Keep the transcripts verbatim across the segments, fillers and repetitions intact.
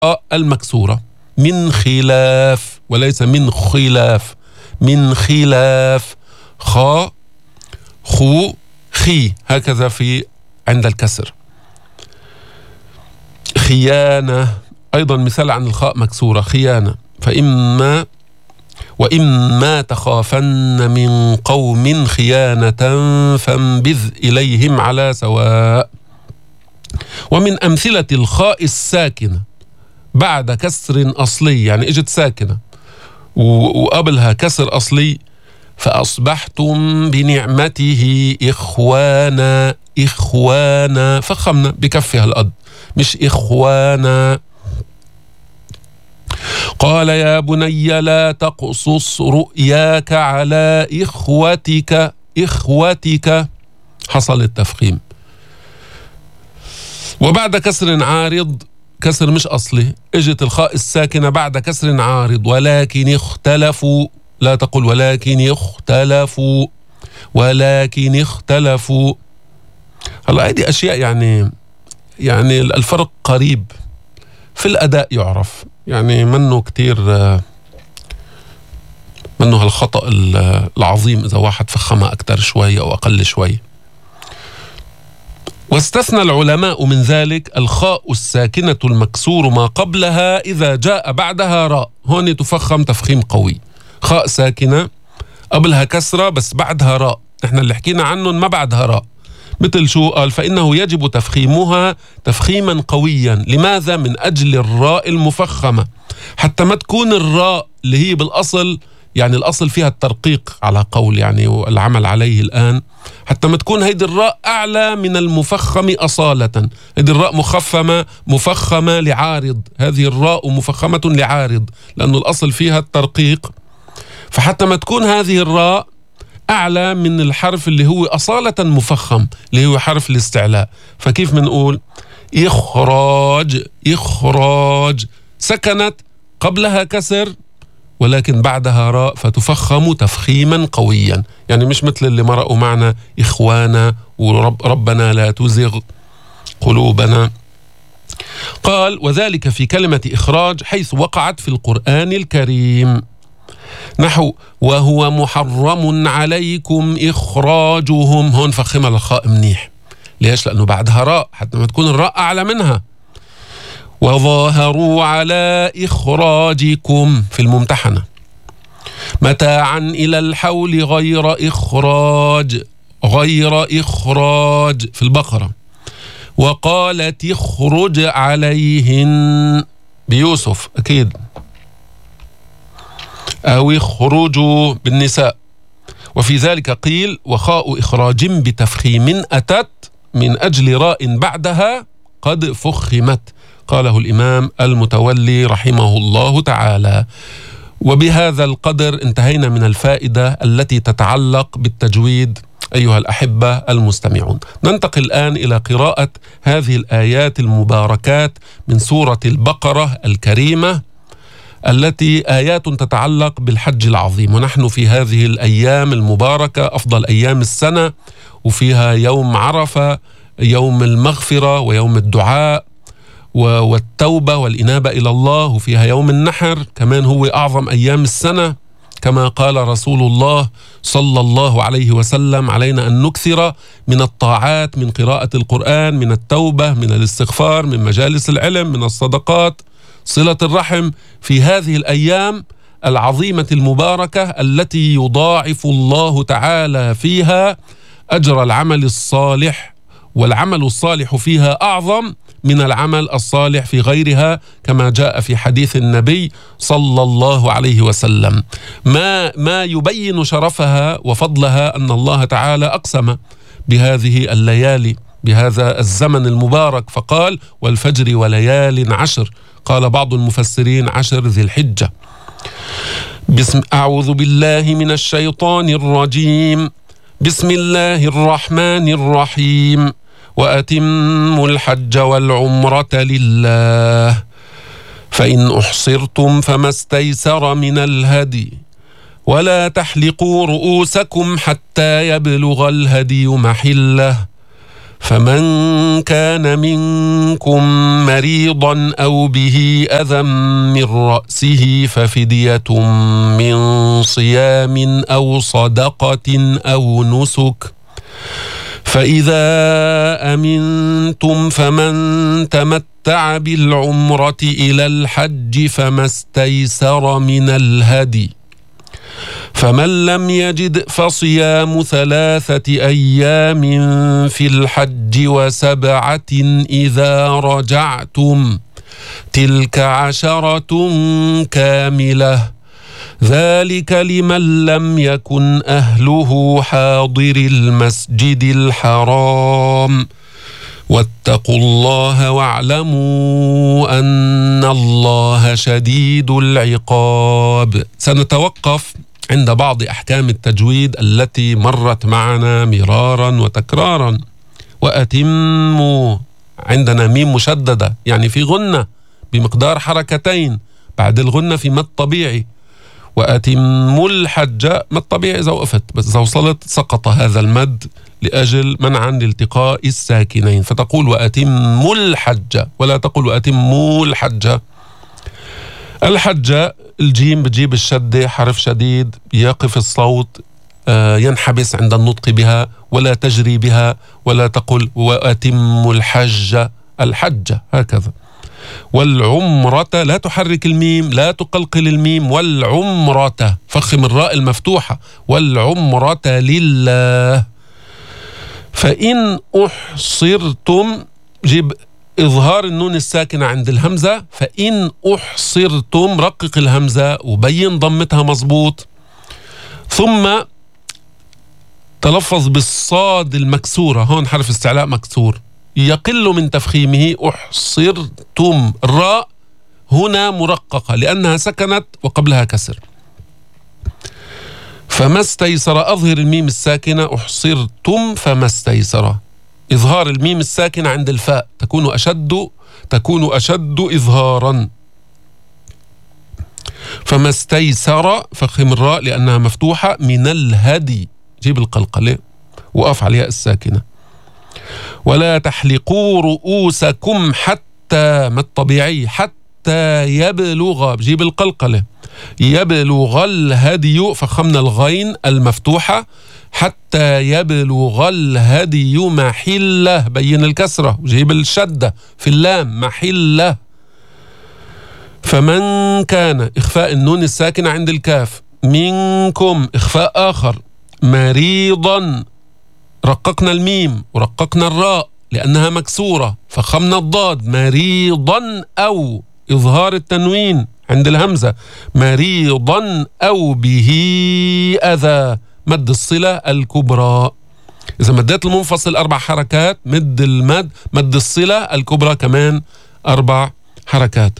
المكسورة من خلاف وليس من خلاف، من خلاف خا خو خي، هكذا في عند الكسر. خيانة أيضا مثال عن الخاء مكسورة خيانة. فإما وإما تخافن من قوم خيانة فانبذ إليهم على سواء. ومن أمثلة الخاء الساكنة بعد كسر أصلي، يعني إجت ساكنة وقبلها كسر أصلي، فأصبحتم بنعمته إخوانا. إخوانا فخمنا بكفها الأد مش إخوانا. قال يا بني لا تقصص رؤياك على إخوتك. إخوتك حصل التفخيم. وبعد كسر عارض، كسر مش أصلي، اجت الخاء الساكنة بعد كسر عارض، ولكن اختلفوا. لا تقول ولكن اختلفوا، ولكن اختلفوا. هلا هذه أشياء يعني يعني الفرق قريب في الأداء يعرف، يعني منه كتير منه هالخطأ العظيم إذا واحد فخمها أكتر شوي أو أقل شوي. واستثنى العلماء من ذلك الخاء الساكنة المكسور ما قبلها إذا جاء بعدها راء. هون تفخم تفخيم قوي. خاء ساكنة قبلها كسرة بس بعدها راء، نحن اللي حكينا عنه ما بعدها راء. مثل شو قال؟ فإنه يجب تفخيمها تفخيما قويا. لماذا؟ من أجل الراء المفخمة، حتى ما تكون الراء اللي هي بالأصل، يعني الأصل فيها الترقيق على قول يعني والعمل عليه الآن، حتى ما تكون هيدي الراء أعلى من المفخم أصالة. هيدي الراء مخفمة مفخمة لعارض، هذه الراء مفخمة لعارض لأنه الأصل فيها الترقيق، فحتى ما تكون هذه الراء أعلى من الحرف اللي هو أصالة مفخم اللي هو حرف الاستعلاء. فكيف منقول إخراج؟ إخراج سكنت قبلها كسر ولكن بعدها راء فتفخم تفخيما قويا، يعني مش مثل اللي مرقوا معنا إخوانا وربنا لا تزغ قلوبنا. قال وذلك في كلمة إخراج حيث وقعت في القرآن الكريم، نحو وهو محرم عليكم إخراجهم. هون فخمها الخاء منيح. ليش؟ لأنه بعدها راء حتى ما تكون الراء أعلى منها. وظاهروا على إخراجكم في الممتحنة متاعا إلى الحول غير إخراج، غير إخراج في البقرة. وقالت اخرج عليهن بيوسف أكيد، أو اخرجوا بالنساء. وفي ذلك قيل وخاء إخراج بتفخيم أتت من أجل راء بعدها قد فخمت، قاله الإمام المتولي رحمه الله تعالى. وبهذا القدر انتهينا من الفائدة التي تتعلق بالتجويد أيها الأحبة المستمعون. ننتقل الآن إلى قراءة هذه الآيات المباركات من سورة البقرة الكريمة التي آيات تتعلق بالحج العظيم. ونحن في هذه الأيام المباركة أفضل أيام السنة، وفيها يوم عرفة، يوم المغفرة ويوم الدعاء والتوبة والإنابة إلى الله، وفيها يوم النحر كمان هو أعظم أيام السنة، كما قال رسول الله صلى الله عليه وسلم علينا أن نكثر من الطاعات، من قراءة القرآن، من التوبة، من الاستغفار، من مجالس العلم، من الصدقات، صلة الرحم في هذه الأيام العظيمة المباركة التي يضاعف الله تعالى فيها أجر العمل الصالح، والعمل الصالح فيها أعظم من العمل الصالح في غيرها كما جاء في حديث النبي صلى الله عليه وسلم. ما ما يبين شرفها وفضلها أن الله تعالى أقسم بهذه الليالي، بهذا الزمن المبارك، فقال والفجر وليال عشر. قال بعض المفسرين عشر ذي الحجة. بسم أعوذ بالله من الشيطان الرجيم. بسم الله الرحمن الرحيم. وأتموا الحج والعمرة لله فإن أحصرتم فما استيسر من الهدي ولا تحلقوا رؤوسكم حتى يبلغ الهدي محله فمن كان منكم مريضا أو به أذى من رأسه ففدية من صيام أو صدقة أو نسك فإذا أمنتم فمن تمتع بالعمرة إلى الحج فما استيسر من الهدي فمن لم يجد فصيام ثلاثة أيام في الحج وسبعة إذا رجعتم تلك عشرة كاملة ذلك لمن لم يكن أهله حاضر المسجد الحرام واتقوا الله واعلموا أن الله شديد العقاب. سنتوقف عند بعض أحكام التجويد التي مرت معنا مرارا وتكرارا. وأتموا، عندنا ميم مشددة يعني في غنة بمقدار حركتين، بعد الغنة في مد طبيعي. وأتموا الحج مد طبيعي إذا وقفت، بس إذا وصلت سقط هذا المد لأجل منعا لالتقاء الساكنين، فتقول وأتموا الحج ولا تقول وأتموا الحج. الحج الجيم بتجيب الشدة، حرف شديد يقف الصوت، آه ينحبس عند النطق بها ولا تجري بها، ولا تقل وأتموا الحج الحج هكذا. والعمرة لا تحرك الميم، لا تقلقل الميم. والعمرة فخم الراء المفتوحة، والعمرة لله. فإن أحصرتم جيب إظهار النون الساكنة عند الهمزة. فإن أحصرتم رقق الهمزة وبين ضمتها مظبوط، ثم تلفظ بالصاد المكسورة، هون حرف استعلاء مكسور يقل من تفخيمه. أحصرتم الراء هنا مرققة لأنها سكنت وقبلها كسر. فما استيسر أظهر الميم الساكنة. أحصرتم فما استيسر. إظهار الميم الساكنة عند الفاء تكون أشد تكون أشد إظهارا. فما استيسر فخم الراء لأنها مفتوحة من الهدي، جيب القلقلة وقف عليها الساكنة. ولا تحلقوا رؤوسكم حتى ما الطبيعي حتى يبلغ، بجيب القلقلة يبلغ الهدي فخمنا الغين المفتوحة. حتى يبلغ الهدي محله، بين الكسرة وجيب الشدة في اللام محله. فمن كان إخفاء النون الساكنة عند الكاف. منكم إخفاء آخر. مريضا رققنا الميم ورققنا الراء لأنها مكسورة فخمنا الضاد. مريضا أو إظهار التنوين عند الهمزة. مريضا أو به أذى مد الصلة الكبرى. إذا مديت المنفصل أربع حركات مد المد مد الصلة الكبرى كمان أربع حركات.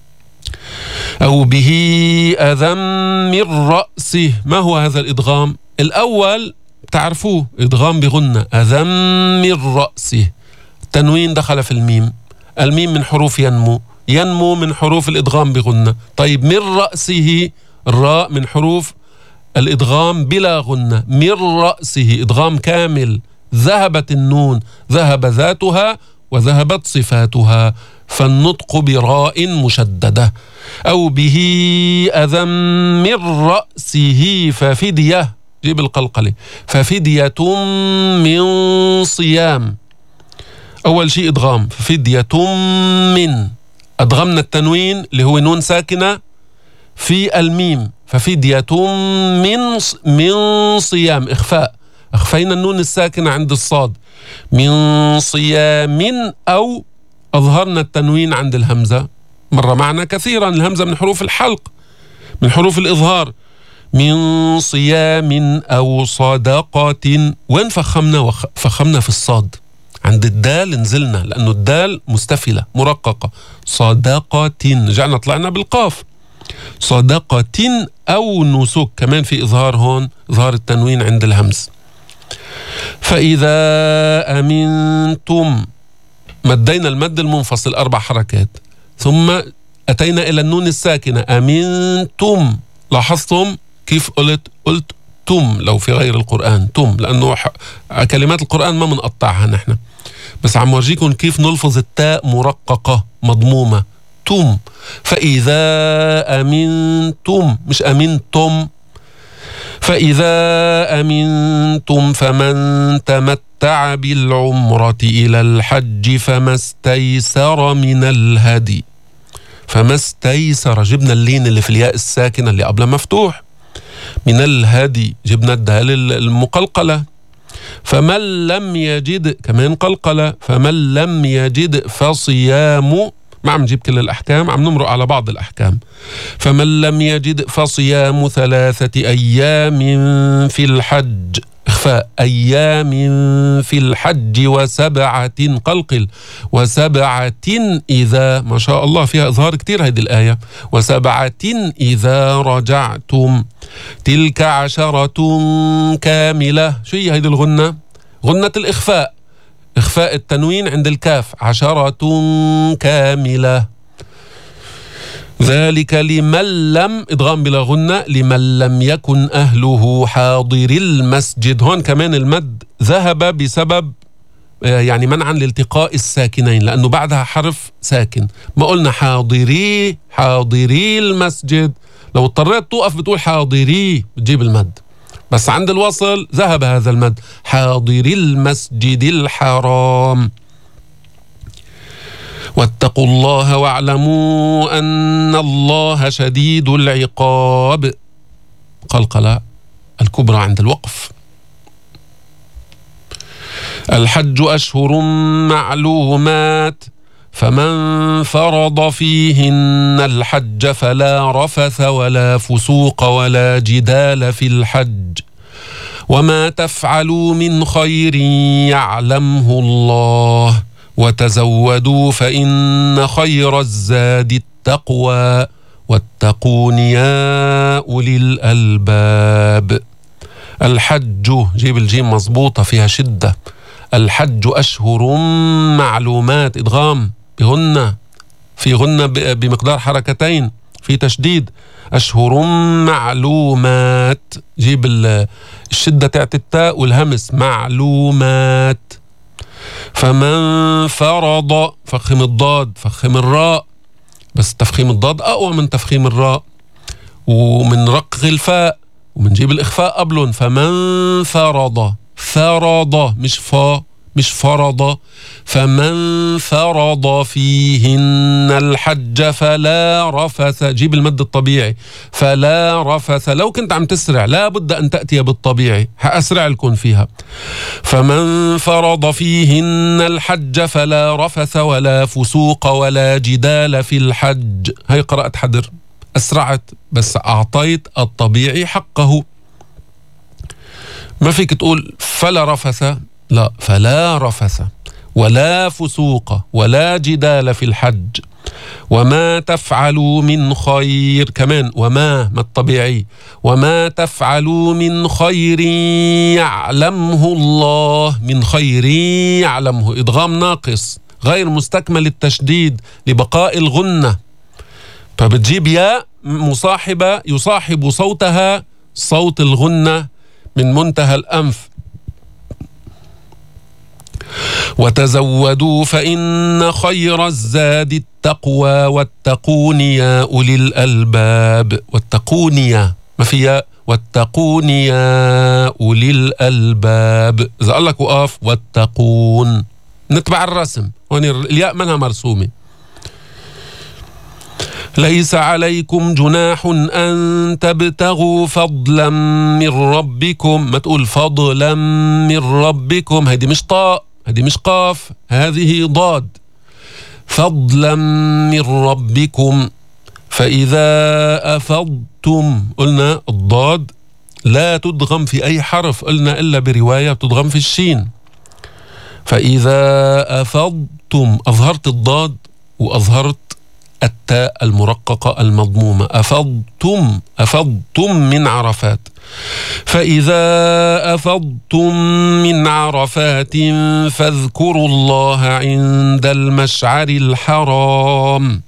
أو به أذى من رأسه. ما هو هذا الإدغام؟ الأول تعرفوه إدغام بغنة. أذى من رأسه، التنوين دخل في الميم، الميم من حروف ينمو، ينمو من حروف الإدغام بغنة. طيب من رأسه الراء من حروف الإدغام بلا غنة. من رأسه إدغام كامل. ذهبت النون، ذهب ذاتها وذهبت صفاتها، فالنطق براء مشددة. أو به أذى من رأسه ففدية، جيب القلقلة ففدية من صيام. أول شيء إدغام ففدية من، أدغمنا التنوين اللي هو نون ساكنة في الميم. ففدية من من صيام إخفاء، أخفينا النون الساكنة عند الصاد. من صيام أو أظهرنا التنوين عند الهمزة. مر معنا كثيرا الهمزة من حروف الحلق، من حروف الإظهار. من صيام أو صدقة. وين فخمنا؟ فخمنا في الصاد عند الدال، نزلنا لأنه الدال مستفلة مرققة. صدقة رجعنا طلعنا بالقاف. صدقة أو نسك كمان في إظهار هون، إظهار التنوين عند الهمز. فإذا أمنتم مدينا المد المنفصل أربع حركات، ثم أتينا إلى النون الساكنة. أمنتم، لاحظتم كيف قلت قلت تم لو في غير القرآن تم، لأنه كلمات القرآن ما منقطعها نحن. بس عم ورجيكم كيف نلفظ التاء مرققة مضمومة، تم. فإذا أمنتم، مش أمنتم. فإذا أمنتم فمن تمتع بالعمرة إلى الحج فما استيسر من الهدي. فما استيسر، جبنا اللين اللي في الياء الساكنة اللي قبل مفتوح. من الهدي جبنا الدال المقلقلة. فمن لم يجد كمان قلقلة. فمن لم يجد فصيام، ما عم نجيب كل الأحكام، عم نمرق على بعض الأحكام. فمن لم يجد فصيام ثلاثة أيام في الحج، إخفاء، أيام في الحج وسبعة قلقل، وسبعة إذا، ما شاء الله فيها إظهار كتير هذه الآية، وسبعة إذا رجعتم، تلك عشرة كاملة. شو هي هذه الغنة؟ غنة الإخفاء، إخفاء التنوين عند الكاف، عشرة كاملة. ذلك لمن لم، إدغام بلا غنة، لمن لم يكن أهله حاضر المسجد. هون كمان المد ذهب بسبب يعني منعا لالتقاء الساكنين، لأنه بعدها حرف ساكن. ما قلنا حاضري حاضري المسجد، لو اضطريت توقف بتقول حاضري بتجيب المد، بس عند الوصل ذهب هذا المد، حاضري المسجد الحرام. واتقوا الله واعلموا أن الله شديد العقاب. قلقلة الكبرى عند الوقف. الحج أشهر معلومات، فمن فرض فيهن الحج فلا رفث ولا فسوق ولا جدال في الحج، وما تفعلوا من خير يعلمه الله، وتزودوا فإن خير الزاد التقوى، واتقون يا أولي الألباب. الحج، جيب الجيم مظبوطة فيها شدة. الحج أشهر معلومات، إدغام بغنة، في غنة بمقدار حركتين، في تشديد. أشهر معلومات، جيب الشدة تاعت التاء والهمس، معلومات. فمن فرض، فخم الضاد، فخم الراء، بس تفخيم الضاد أقوى من تفخيم الراء، ومن رق الفاء، ومنجيب الإخفاء قبلهم. فمن فرض، فرض مش فا، مش فرض. فمن فرض فيهن الحج فلا رفث، جيب المد الطبيعي، فلا رفث. لو كنت عم تسرع لا بد أن تأتي بالطبيعي، هأسرع لكم فيها. فمن فرض فيهن الحج فلا رفث ولا فسوق ولا جدال في الحج. هي قرأت حدر، أسرعت بس أعطيت الطبيعي حقه. ما فيك تقول فلا رفث، لا، فلا رفث ولا فسوق ولا جدال في الحج. وما تفعلوا من خير، كمان وما، ما الطبيعي، وما تفعلوا من خير يعلمه الله، من خير يعلمه، إدغام ناقص غير مستكمل التشديد لبقاء الغنة، فبتجيب ياء مصاحبة يصاحب صوتها صوت الغنة من منتهى الأنف. وتزودوا فإن خير الزاد التقوى، واتقون يا أولي الألباب. واتقون يا، ما فيها، واتقون يا أولي الألباب. إذا قال لك وقف واتقون، نتبع الرسم، هون الياء منها مرسومة. ليس عليكم جناح أن تبتغوا فضلا من ربكم، ما تقول فضلا من ربكم، هذه مش طاء، هذه مش قاف، هذه ضاد. فضلا من ربكم. فإذا أفضتم، قلنا الضاد لا تدغم في أي حرف، قلنا إلا برواية تدغم في الشين. فإذا أفضتم، أظهرت الضاد وأظهرت التاء المرققة المضمومة. أفضتم، أفضتم من عرفات. فإذا أفضتم من عرفات فاذكروا الله عند المشعر الحرام.